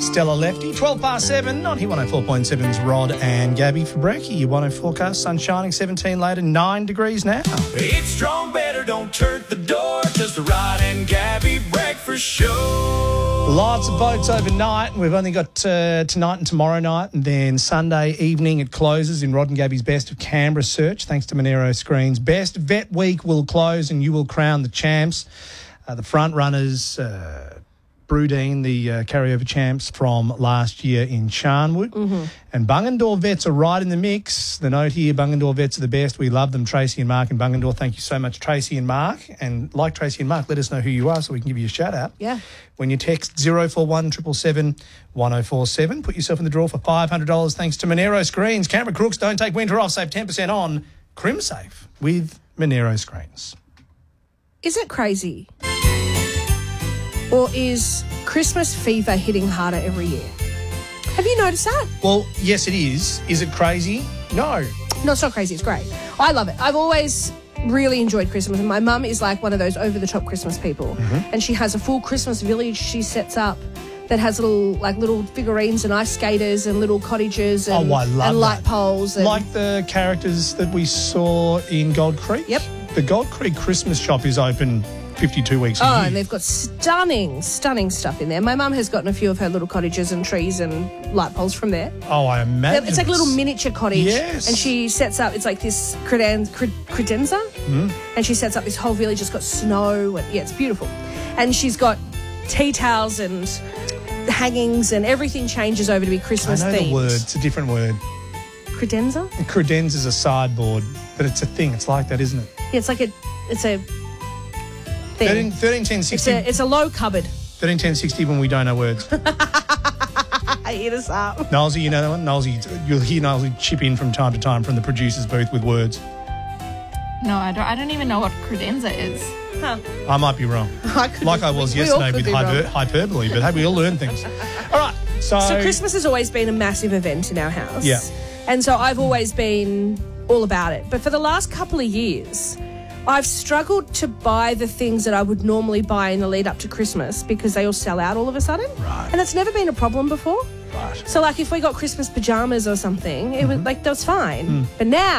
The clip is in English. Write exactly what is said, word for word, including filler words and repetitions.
Stella Lefty. twelve past seven on Hit one oh four point seven's Rod and Gabby for brekkie. Your one oh forecast, sun shining, seventeen later, nine degrees now. It's strong better, don't turn the door. Just the Rod and Gabby breakfast show. Lots of boats overnight. We've only got uh, tonight and tomorrow night, and then Sunday evening it closes in Rod and Gabby's Best of Canberra search, thanks to Monero Screens. Best Vet Week will close and you will crown the champs. Uh, the front runners, uh, Brudine, the uh, carryover champs from last year in Charnwood. Mm-hmm. And Bungendore Vets are right in the mix. The note here, Bungendore Vets are the best. We love them, Tracy and Mark in Bungendore. Thank you so much, Tracy and Mark. And like Tracy and Mark, let us know who you are so we can give you a shout-out. Yeah. When you text zero four one seven seven seven one oh four seven, put yourself in the draw for five hundred dollars thanks to Monero Screens. Canberra Crooks, don't take winter off. Save ten percent on CrimSafe with Monero Screens. Is it crazy? Or is Christmas fever hitting harder every year? Have you noticed that? Well, yes, it is. Is it crazy? No. No, it's not crazy. It's great. I love it. I've always really enjoyed Christmas. And my mum is like one of those over-the-top Christmas people. Mm-hmm. And she has a full Christmas village she sets up that has little like little figurines and ice skaters and little cottages and, oh, I love and light that. poles. And like the characters that we saw in Gold Creek? Yep. The Gold Creek Christmas shop is open fifty-two weeks a oh, year. and they've got stunning, stunning stuff in there. My mum has gotten a few of her little cottages and trees and light poles from there. Oh, I imagine. It's like a little miniature cottage. Yes. And she sets up, it's like this creden- cred- credenza. Mm. And she sets up this whole village. It's got snow. And, yeah, it's beautiful. And she's got tea towels and hangings and everything changes over to be Christmas themed. I know the word. It's a different word. Credenza? Credenza is a sideboard, but it's a thing. It's like that, isn't it? Yeah, it's like a, it's a thing. thirteen, thirteen ten sixty. It's a, it's a low cupboard. thirteen ten sixty when we don't know words. Hit us up. Nolsey, you know that one? Nolsey, you'll hear Nolsey chip in from time to time from the producer's booth with words. No, I don't. I don't even know what credenza is. Huh. I might be wrong. I could like be, I was we, yesterday we with hyper, hyperbole, but hey, we all learn things. All right, so... So Christmas has always been a massive event in our house. Yeah. And so I've always been all about it. But for the last couple of years, I've struggled to buy the things that I would normally buy in the lead up to Christmas because they all sell out all of a sudden. Right. And that's never been a problem before. Right. So, like, if we got Christmas pajamas or something, it mm-hmm. was like, that was fine. Mm. But now